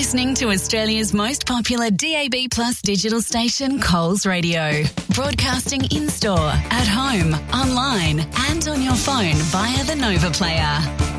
listening to Australia's most popular DAB Plus digital station, Coles Radio. Broadcasting in-store, at home, online and on your phone via the Nova Player.